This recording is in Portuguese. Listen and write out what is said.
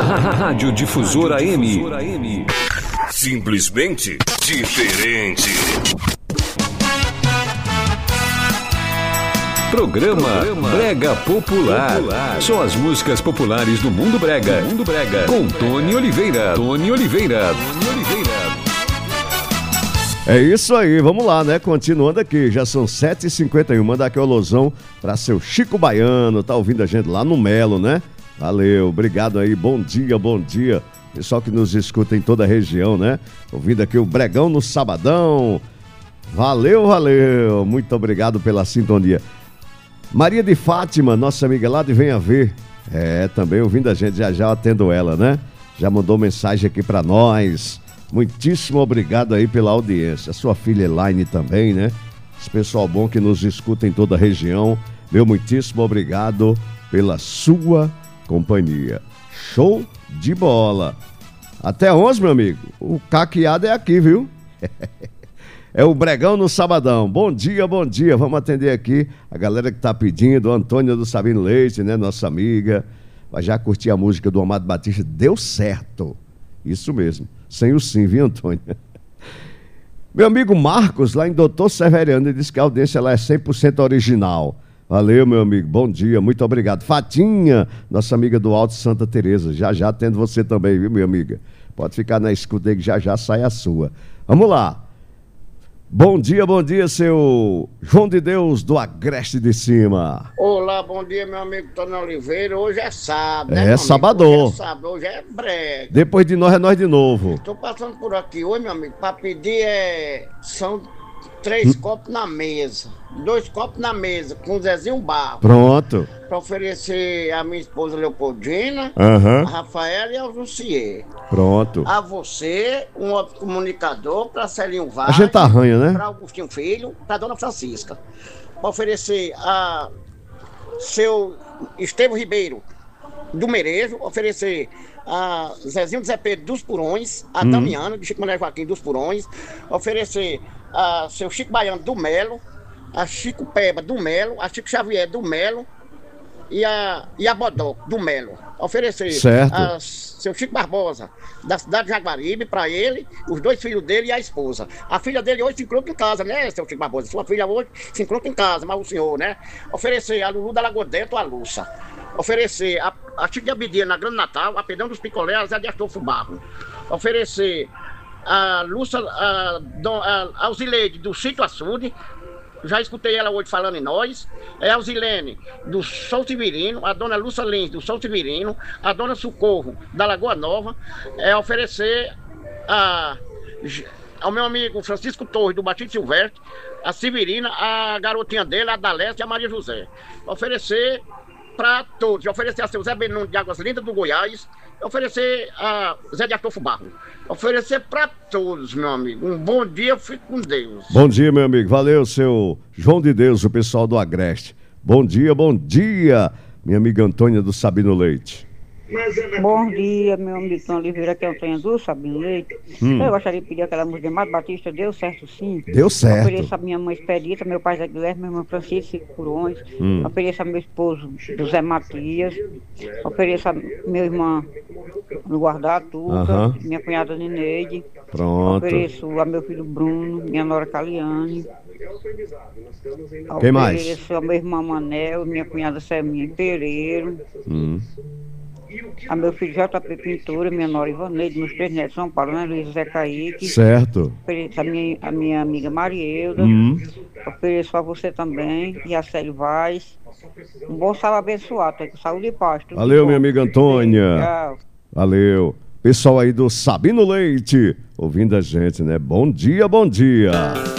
Rádio Difusora M. Simplesmente diferente. Programa Brega Popular. São as músicas populares do Mundo Brega. Com Tony Oliveira. É isso aí, vamos lá, né? Continuando aqui, já são 7h51. Manda aqui o alusão para seu Chico Baiano, tá ouvindo a gente lá no Melo, né? Valeu, obrigado aí, bom dia. Pessoal que nos escuta em toda a região, né? Ouvindo aqui o Bregão no Sabadão. Valeu, muito obrigado pela sintonia. Maria de Fátima, nossa amiga lá de Venha Ver. Também ouvindo a gente, já atendo ela, né? Já mandou mensagem aqui para nós. Muitíssimo obrigado aí pela audiência. Sua filha Elaine também, né? Esse pessoal bom que nos escuta em toda a região. Meu muitíssimo obrigado pela sua companhia. Show de bola. Até 11, meu amigo. O caqueado é aqui, viu? É o Bregão no Sabadão. Bom dia. Vamos atender aqui a galera que tá pedindo. Antônia do Sabino Leite, né? Nossa amiga. Vai já curtir a música do Amado Batista. Deu certo. Isso mesmo. Sem o sim, viu, Antônia? Meu amigo Marcos, lá em Doutor Severiano, ele disse que a audiência lá é 100% original. Valeu, meu amigo. Bom dia, muito obrigado. Fatinha, nossa amiga do Alto Santa Teresa. Já atendo você também, viu, minha amiga? Pode ficar na escuta aí que já sai a sua. Vamos lá. Bom dia, seu João de Deus do Agreste de Cima. Olá, bom dia, meu amigo Tony Oliveira. Hoje é sábado, né, sabadão. Hoje é brega. Depois de nós, é nós de novo. Estou passando por aqui hoje, meu amigo, para pedir são 3 copos na mesa. 2 copos na mesa, com o Zezinho Barro. Pronto. Para oferecer a minha esposa Leopoldina, a Rafaela e ao Jussier. Pronto. A você, um outro comunicador, para Celinho Vaz. A gente arranha, né? Para Augustinho Filho, para Dona Francisca. Para oferecer a seu Estevão Ribeiro do Merejo, oferecer a Zezinho Zé Pedro dos Purões, a Damiana, de Chico Mané Joaquim dos Purões, oferecer a seu Chico Baiano do Melo, a Chico Peba do Melo, a Chico Xavier do Melo e a Bodó do Melo. Oferecer a seu Chico Barbosa da cidade de Jaguaribe para ele, os 2 filhos dele e a esposa. A filha dele hoje se encontra em casa, né, seu Chico Barbosa? Sua filha hoje se encontra em casa, mas o senhor, né? Oferecer a Lulu da Lagoa Dentro, a Lúcia. Oferecer a Chico de Abidia na Grande Natal, a Pedrão dos Picolé, a Zé de Astolfo Barro. Oferecer a Lúcia, a Alzileide do Sítio Açude. Já escutei ela hoje falando em nós. É a Alzilene do Sol Severino, a dona Lúcia Lins do Sol Severino, a dona Socorro da Lagoa Nova. Oferecer ao meu amigo Francisco Torres do Batista Silvestre, a Severina, a garotinha dele, a Daleste e a Maria José. Oferecer para todos. Oferecer a seu Zé Benuno de Águas Lindas do Goiás. Oferecer a Zé de Astolfo Barro. Oferecer para todos, meu amigo. Um bom dia, fique com Deus. Bom dia, meu amigo. Valeu, seu João de Deus, o pessoal do Agreste. Bom dia, minha amiga Antônia do Sabino Leite. Bom dia, meu amigo Tony Oliveira, aqui é Antônia do Sabino Leite. Eu gostaria de pedir aquela música de Amado Batista, deu certo sim. Deu certo. Ofereço a minha mãe Expedita, meu pai Zé Guilherme, meu irmão Francisco Cinco Purões. Ofereço a meu esposo José Matias. Ofereço a meu irmão no Guardatuca, minha cunhada Neneide. Pronto. Ofereço a meu filho Bruno, minha nora Caliane. Quem mais? Ofereço a meu irmão Manel, minha cunhada Selminha Pereiro. A meu filho JP Pintura, minha nora Ivaneide, meus 3 netos São Paulo, né, Luiz Zé Caíque. Certo. Ofereço a minha amiga Marielda. Ofereço a você também e a Célio Vaz. Um bom sábado abençoado, com saúde e paz. Valeu, minha amiga Antônia. Tchau. Valeu. Pessoal aí do Sabino Leite, ouvindo a gente, né? Bom dia.